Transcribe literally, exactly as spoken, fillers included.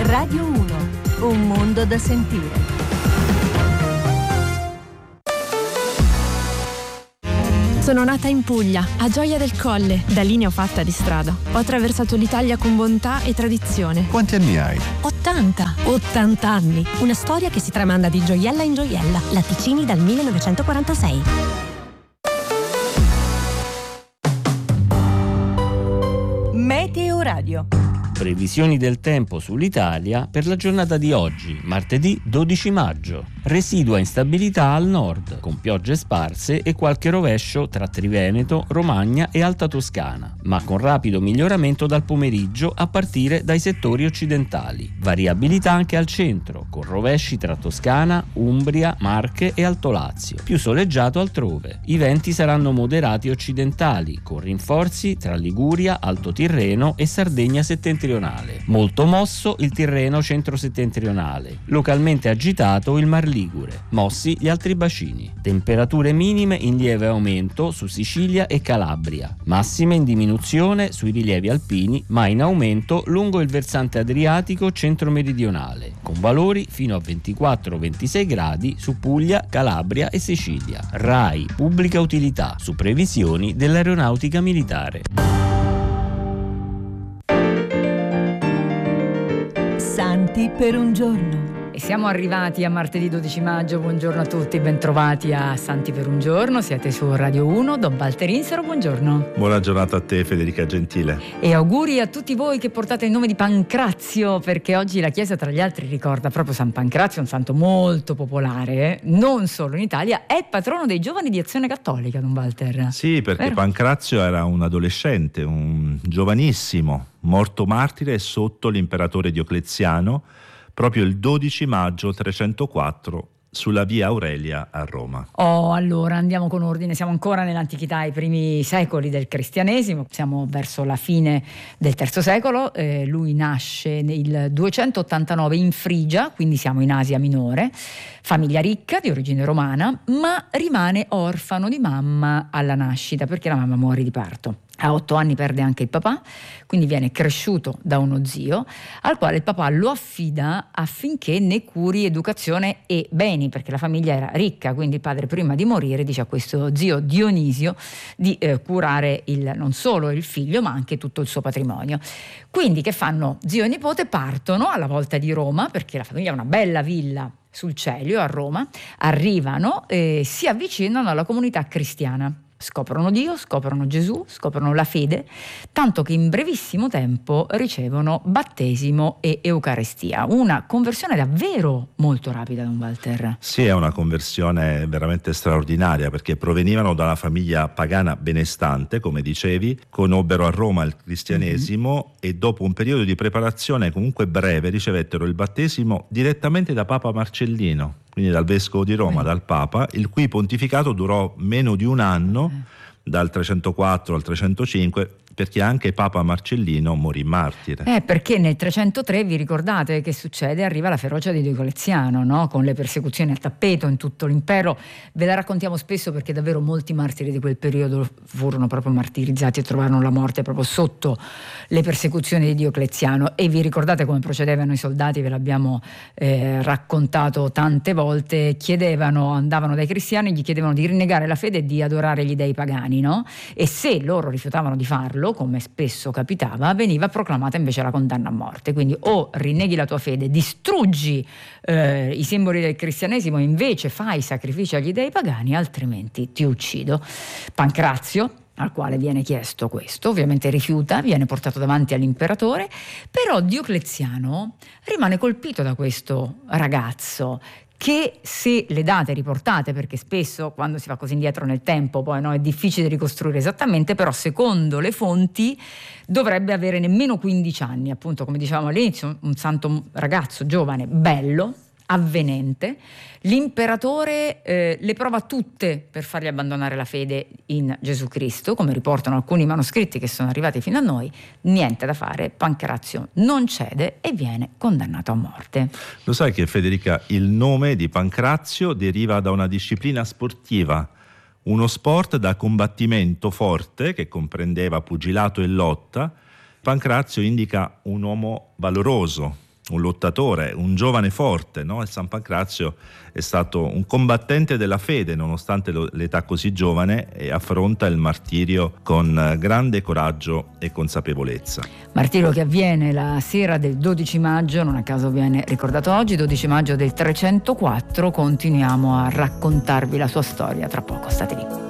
Radio uno, un mondo da sentire. Sono nata in Puglia, a Gioia del Colle. Da lì ne ho fatta di strada. Ho attraversato l'Italia con bontà e tradizione. Quanti anni hai? ottanta. ottanta anni. Una storia che si tramanda di gioiella in gioiella. Latticini dal millenovecentoquarantasei. Meteo Radio. Previsioni del tempo sull'Italia per la giornata di oggi, martedì dodici maggio. Residua instabilità al nord, con piogge sparse e qualche rovescio tra Triveneto, Romagna e Alta Toscana, ma con rapido miglioramento dal pomeriggio a partire dai settori occidentali. Variabilità anche al centro, con rovesci tra Toscana, Umbria, Marche e Alto Lazio. Più soleggiato altrove. I venti saranno moderati occidentali, con rinforzi tra Liguria, Alto Tirreno e Sardegna settentrionale. Molto mosso il Tirreno centro-settentrionale, localmente agitato il Mar Ligure, mossi gli altri bacini. Temperature minime in lieve aumento su Sicilia e Calabria, massime in diminuzione sui rilievi alpini, ma in aumento lungo il versante adriatico centro-meridionale, con valori fino a ventiquattro ventisei gradi su Puglia, Calabria e Sicilia. RAI Pubblica Utilità, su previsioni dell'Aeronautica Militare. Santi per un giorno. E siamo arrivati a martedì dodici maggio. Buongiorno a tutti, bentrovati a Santi per un giorno. Siete su Radio uno. Don Walter Insero, buongiorno. Buona giornata a te, Federica Gentile. E auguri a tutti voi che portate il nome di Pancrazio, perché oggi la Chiesa, tra gli altri, ricorda proprio San Pancrazio, un santo molto popolare, non solo in Italia. È patrono dei giovani di Azione Cattolica, Don Walter. Sì, perché Vero? Pancrazio era un adolescente, un giovanissimo, morto martire sotto l'imperatore Diocleziano proprio il dodici maggio trecentoquattro sulla via Aurelia a Roma. Oh, allora andiamo con ordine, siamo ancora nell'antichità, i primi secoli del cristianesimo, siamo verso la fine del terzo secolo, eh, lui nasce nel duecentottantanove in Frigia, quindi siamo in Asia Minore, famiglia ricca di origine romana, ma rimane orfano di mamma alla nascita perché la mamma muore di parto. A otto anni perde anche il papà, quindi viene cresciuto da uno zio al quale il papà lo affida affinché ne curi educazione e beni, perché la famiglia era ricca, quindi il padre prima di morire dice a questo zio Dionisio di eh, curare il, non solo il figlio ma anche tutto il suo patrimonio. Quindi che fanno? Zio e nipote partono alla volta di Roma, perché la famiglia ha una bella villa sul Celio a Roma, arrivano e si avvicinano alla comunità cristiana. Scoprono Dio, scoprono Gesù, scoprono la fede, tanto che in brevissimo tempo ricevono battesimo e Eucaristia. Una conversione davvero molto rapida, Don Walter. Sì, è una conversione veramente straordinaria, perché provenivano da una famiglia pagana benestante, come dicevi, conobbero a Roma il cristianesimo mm-hmm. e dopo un periodo di preparazione comunque breve ricevettero il battesimo direttamente da Papa Marcellino, quindi dal vescovo di Roma, dal Papa, il cui pontificato durò meno di un anno, dal trecentoquattro al trecentocinque, perché anche Papa Marcellino morì martire. Eh, perché nel trecentotre, vi ricordate che succede? Arriva la ferocia di Diocleziano, no? Con le persecuzioni a tappeto in tutto l'impero. Ve la raccontiamo spesso perché davvero molti martiri di quel periodo furono proprio martirizzati e trovarono la morte proprio sotto le persecuzioni di Diocleziano. E vi ricordate come procedevano i soldati? Ve l'abbiamo eh, raccontato tante volte. Chiedevano, andavano dai cristiani, gli chiedevano di rinnegare la fede e di adorare gli dei pagani, no? E se loro rifiutavano di farlo, come spesso capitava, veniva proclamata invece la condanna a morte. Quindi o rinneghi la tua fede, distruggi eh, i simboli del cristianesimo e invece fai sacrifici agli dei pagani, altrimenti ti uccido. Pancrazio, al quale viene chiesto questo, ovviamente rifiuta, viene portato davanti all'imperatore, però Diocleziano rimane colpito da questo ragazzo che, se le date riportate, perché spesso quando si va così indietro nel tempo poi no, è difficile ricostruire esattamente, però secondo le fonti dovrebbe avere nemmeno quindici anni, appunto come dicevamo all'inizio, un santo ragazzo giovane, bello, avvenente. L'imperatore eh, le prova tutte per fargli abbandonare la fede in Gesù Cristo, come riportano alcuni manoscritti che sono arrivati fino a noi. Niente da fare, Pancrazio non cede e viene condannato a morte. Lo sai che, Federica, il nome di Pancrazio deriva da una disciplina sportiva, uno sport da combattimento forte che comprendeva pugilato e lotta. Pancrazio indica un uomo valoroso, un lottatore, un giovane forte, no? E San Pancrazio è stato un combattente della fede nonostante lo, l'età così giovane, e affronta il martirio con grande coraggio e consapevolezza. Martirio che avviene la sera del dodici maggio, non a caso viene ricordato oggi, dodici maggio del trecentoquattro. Continuiamo a raccontarvi la sua storia tra poco, state lì.